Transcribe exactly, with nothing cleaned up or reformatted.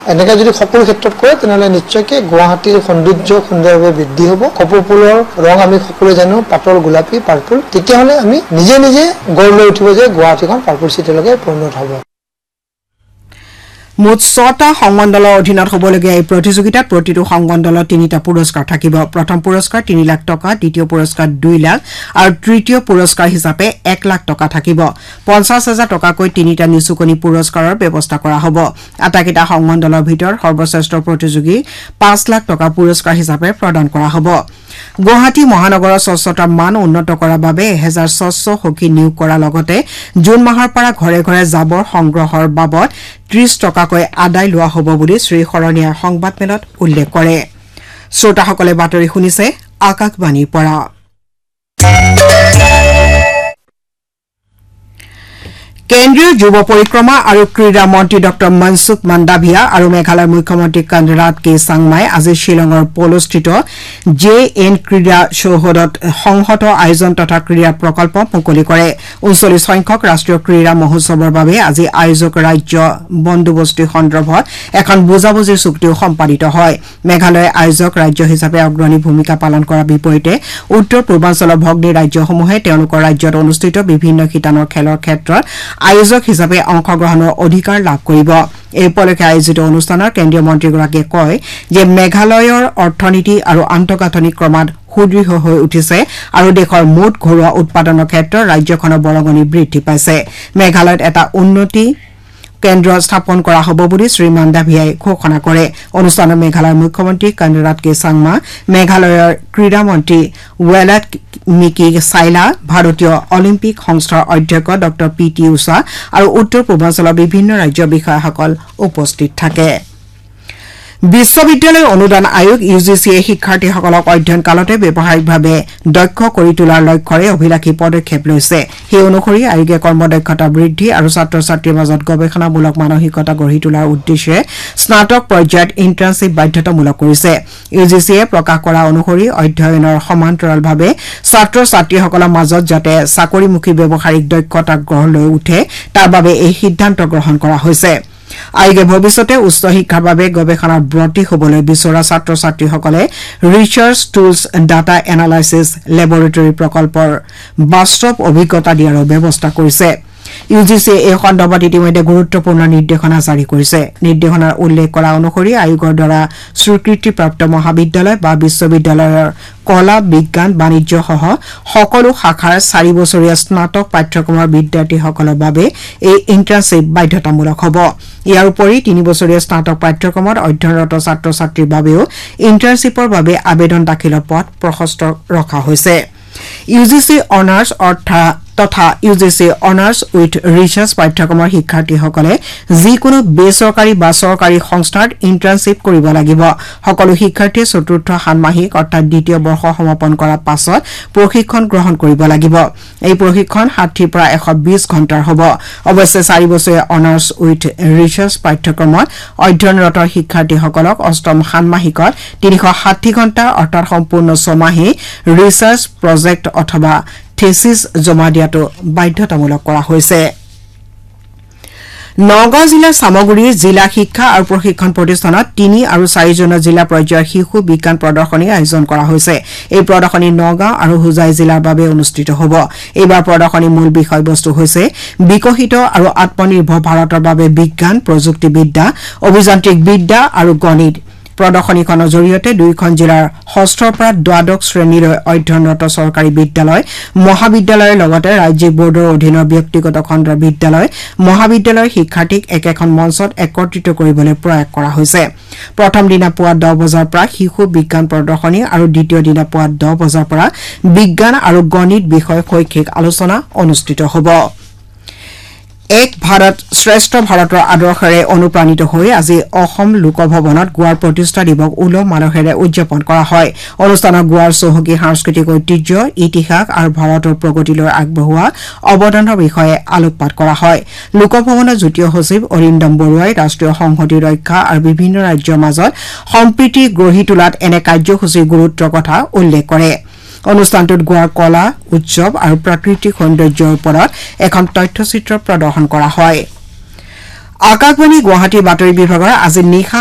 এনেকৈ যদি সকলো ক্ষেত্ৰত কৰে তেনেহ'লে নিশ্চয়কৈ গুৱাহাটীৰ সৌন্দৰ্য সুন্দৰভাৱে বৃদ্ধি হ'ব। কপৌফুলৰ ৰং আমি সকলোৱে জানো পাতল গোলাপী পাৰ্পল, তেতিয়াহ'লে আমি নিজে নিজে গঢ় লৈ উঠিব যে গুৱাহাটীখন পাৰ্পল চিটিলৈকে পৰিণত হ'ব। মুঠ ছটা সংমণ্ডলৰ অধীনত হ'বলগীয়া এই প্ৰতিযোগিতাত প্ৰতিটো সংমণ্ডলত তিনিটা পুৰস্কাৰ থাকিব। প্ৰথম পুৰস্কাৰ তিনি লাখ টকা, দ্বিতীয় পুৰস্কাৰ দুই লাখ আৰু তৃতীয় পুৰস্কাৰ হিচাপে এক লাখ টকা থাকিব। পঞ্চাছ হাজাৰ টকাকৈ তিনিটা নিচুকনি পুৰস্কাৰৰ ব্যৱস্থা কৰা হ'ব। আটাইকেইটা সংমণ্ডলৰ ভিতৰত সৰ্বশ্ৰেষ্ঠ প্ৰতিযোগী পাঁচ লাখ টকা পুৰস্কাৰ হিচাপে প্ৰদান কৰা হ'ব। গুৱাহাটী মহানগৰৰ স্বচ্ছতাৰ মান উন্নত কৰাৰ বাবে এহেজাৰ স্বচ্ছ সখী নিয়োগ কৰাৰ লগতে জুন মাহৰ পৰা ঘৰে ঘৰে জাবৰ সংগ্ৰহৰ বাবদ ত্ৰিশ টকাকৈ আদায় লোৱা হ'ব বুলি শ্ৰীশৰণীয়াই সংবাদমেলত উল্লেখ কৰে। শ্ৰোতাসকলে বাতৰি শুনিছে আকাশবাণীৰ পৰা। কেন্দ্ৰীয় যুৱ পৰিক্ৰমা আৰু ক্ৰীড়া মন্ত্ৰী ডঃ মনসুখ মাণ্ডাভিয়া আৰু মেঘালয়ৰ মুখ্যমন্ত্ৰী কনৰাড কে চাংমাই আজি শ্বিলঙৰ পলস্থিত জে এন ক্ৰীড়া চৌহদত সংহত আয়োজন তথা ক্ৰীড়া প্ৰকল্প মুকলি কৰে। ঊনচল্লিছ সংখ্যক ৰাষ্ট্ৰীয় ক্ৰীড়া মহোৎসৱৰ বাবে আজি আয়োজক ৰাজ্য বন্দোবস্তি সন্দৰ্ভত এখন বুজাবুজিৰ চুক্তিও সম্পাদিত হয়। মেঘালয়ে আয়োজক ৰাজ্য হিচাপে অগ্ৰণী ভূমিকা পালন কৰাৰ বিপৰীতে উত্তৰ পূৰ্বাঞ্চলৰ ভগ্নী ৰাজ্যসমূহে তেওঁলোকৰ ৰাজ্যত অনুষ্ঠিত বিভিন্ন শিতানৰ খেলৰ ক্ষেত্ৰত আয়োজক হিচাপে অংশগ্ৰহণৰ অধিকাৰ লাভ কৰিব। এই উপলক্ষে আয়োজিত অনুষ্ঠানত কেন্দ্ৰীয় মন্ত্ৰীগৰাকীয়ে কয় যে মেঘালয়ৰ অৰ্থনীতি আৰু আন্তঃগাঁথনি ক্ৰমাৎ সুদৃঢ় হৈ উঠিছে আৰু দেশৰ মুঠ ঘৰুৱা উৎপাদনৰ ক্ষেত্ৰত ৰাজ্যখনৰ বৰঙণি বৃদ্ধি পাইছে। মেঘালয়ত এটা উন্নতি কেন্দ্ৰ স্থাপন কৰা হ'ব বুলি শ্ৰীমাণ্ডাভিয়াই ঘোষণা কৰে। অনুষ্ঠানত মেঘালয়ৰ মুখ্যমন্ত্ৰী কনৰাড কে চাংমা, মেঘালয়ৰ ক্ৰীড়া মন্ত্ৰী ৱেলাট মিকি চাইলা, ভাৰতীয় অলিম্পিক সংস্থাৰ অধ্যক্ষ ডঃ পি টি উষা আৰু উত্তৰ পূৰ্বাঞ্চলৰ বিভিন্ন ৰাজ্যৰ বিষয়াসকল উপস্থিত থাকে। বিশ্ববিদ্যালয় অনুদান আয়োগ ইউ জি চিয়ে শিক্ষাৰ্থীসকলক অধ্যয়ন কালতে ব্যৱহাৰিকভাৱে দক্ষ কৰি তোলাৰ লক্ষ্যৰে অভিলাষী পদক্ষেপ লৈছে। সেই অনুসৰি আয়োগে কৰ্মদক্ষতা বৃদ্ধি আৰু ছাত্ৰ ছাত্ৰীৰ মাজত গৱেষণামূলক মানসিকতা গঢ়ি তোলাৰ উদ্দেশ্যে স্নাতক পৰ্যায়ত ইণ্টাৰ্ণশ্বিপ বাধ্যতামূলক কৰিছে। ইউ জি চিয়ে প্ৰকাশ কৰা অনুসৰি অধ্যয়নৰ সমান্তৰালভাৱে ছাত্ৰ ছাত্ৰীসকলৰ মাজত যাতে চাকৰিমুখী ব্যৱহাৰিক দক্ষতা গঢ় লৈ উঠে তাৰ বাবে এই সিদ্ধান্ত গ্ৰহণ কৰা হৈছে। আয়োগে ভৱিষ্যতে উচ্চ শিক্ষাৰ বাবে গৱেষণাৰ ব্ৰতী হ'বলৈ বিচৰা ছাত্ৰ ছাত্ৰীসকলে research tools data analysis laboratory প্ৰকল্পৰ বাস্তৱ অভিজ্ঞতা দিয়াৰো ব্যৱস্থা কৰিছে। ইউ জি চিয়ে এই সন্দৰ্ভত ইতিমধ্যে গুৰুত্বপূৰ্ণ নিৰ্দেশনা জাৰি কৰিছে। নিৰ্দেশনাৰ উল্লেখ কৰা অনুসৰি আয়োগৰ দ্বাৰা স্বীকৃতিপ্ৰাপ্ত মহাবিদ্যালয় বা বিশ্ববিদ্যালয়ৰ কলা বিজ্ঞান বাণিজ্যসহ সকলো শাখাৰ চাৰি বছৰীয়া স্নাতক পাঠ্যক্ৰমৰ বিদ্যাৰ্থীসকলৰ বাবে এই ইণ্টাৰ্ণশ্বিপ বাধ্যতামূলক হ'ব। ইয়াৰ উপৰি তিনি বছৰীয়া স্নাতক পাঠ্যক্ৰমত অধ্যয়নৰত ছাত্ৰ ছাত্ৰীৰ বাবেও ইণ্টাৰ্ণশ্বিপৰ বাবে আবেদন দাখিলৰ পথ প্ৰশস্ত ৰখা হৈছে। ইউ জি চি অনাৰ্ছ অৰ্থাৎ তথা U G C honours with research পাঠ্যক্ৰমৰ শিক্ষাৰ্থীসকলে যিকোনো বেচৰকাৰী বা চৰকাৰী সংস্থাত ইণ্টাৰ্ণশ্বিপ কৰিব লাগিব। সকলো শিক্ষাৰ্থীয়ে চতুৰ্থ ষান্মাসিক অৰ্থাৎ দ্বিতীয় বৰ্ষ সমাপন কৰাৰ পাছত প্ৰশিক্ষণ গ্ৰহণ কৰিব লাগিব। এই প্ৰশিক্ষণ ষাঠিৰ পৰা এশ বিশ ঘণ্টাৰ হ'ব। অৱশ্যে চাৰি বছৰীয়া অনাৰ্ছ উইথ ৰিচাৰ্চ পাঠ্যক্ৰমত অধ্যয়নৰত শিক্ষাৰ্থীসকলক অষ্টম ষান্মাসিকত তিনিশ ষাঠি ঘণ্টা অৰ্থাৎ সম্পূৰ্ণ ছমাহী ৰিচাৰ্চ প্ৰজেক্ট অথবা থেচিছ জমা দিয়াটো বাধ্যতামূলক কৰা হৈছে। নগাঁও জিলাৰ সামগুৰিৰ জিলা শিক্ষা আৰু প্ৰশিক্ষণ প্ৰতিষ্ঠানত তিনি আৰু চাৰিজনীয়া জিলা পৰ্যায়ৰ শিশু বিজ্ঞান প্ৰদৰ্শনী আয়োজন কৰা হৈছে। এই প্ৰদৰ্শনী নগাঁও আৰু হোজাই জিলাৰ বাবে অনুষ্ঠিত হ'ব। এইবাৰ প্ৰদৰ্শনীৰ মূল বিষয়বস্তু হৈছে বিকশিত আৰু আত্মনিৰ্ভৰ ভাৰতৰ বাবে বিজ্ঞান, প্ৰযুক্তিবিদ্যা, অভিযান্ত্ৰিক বিদ্যা আৰু গণিত। প্ৰদৰ্শনীখনৰ জৰিয়তে দুয়োখন জিলাৰ ষষ্ঠৰ পৰা দ্বাদশ শ্ৰেণীলৈ অধ্যয়নৰত চৰকাৰী বিদ্যালয়, মহাবিদ্যালয়ৰ লগতে ৰাজ্যিক বৰ্ডৰ অধীনৰ ব্যক্তিগত খণ্ডৰ বিদ্যালয়, মহাবিদ্যালয়ৰ শিক্ষাৰ্থীক একেখন মঞ্চত একত্ৰিত কৰিবলৈ প্ৰয়াস কৰা হৈছে। প্ৰথম দিনা পুৱা দহ বজাৰ পৰা শিশু বিজ্ঞান প্ৰদৰ্শনী আৰু দ্বিতীয় দিনা পুৱা দহ বজাৰ পৰা বিজ্ঞান আৰু গণিত বিষয় শৈক্ষিক আলোচনা অনুষ্ঠিত হ'ব। এক ভাৰত শ্ৰেষ্ঠ ভাৰতৰ আদৰ্শৰে অনুপ্ৰাণিত হৈ আজি অসম লোকভৱনত গোৱাৰ প্ৰতিষ্ঠা দিৱস উলহ মালহেৰে উদযাপন কৰা হয়। অনুষ্ঠানত গোৱাৰ চহকী সাংস্কৃতিক ঐতিহ্য, ইতিহাস আৰু ভাৰতৰ প্ৰগতিলৈ আগবঢ়োৱা অৱদানৰ বিষয়ে আলোকপাত কৰা হয়। লোকভৱনৰ যুটীয় সচিব অৰিন্দম বৰুৱাই ৰাষ্ট্ৰীয় সংহতি ৰক্ষা আৰু বিভিন্ন ৰাজ্যৰ মাজত সম্প্ৰীতি গঢ়ি তোলাত এনে কাৰ্যসূচীৰ গুৰুত্বৰ কথা উল্লেখ কৰে। অনুষ্ঠানটোত গোৱাৰ কলা, উৎসৱ আৰু প্ৰাকৃতিক সৌন্দৰ্যৰ ওপৰত এখন তথ্যচিত্ৰ প্ৰদৰ্শন কৰা হয়। আকাশবাণী গুৱাহাটী বাতৰি বিভাগৰ আজি নিশা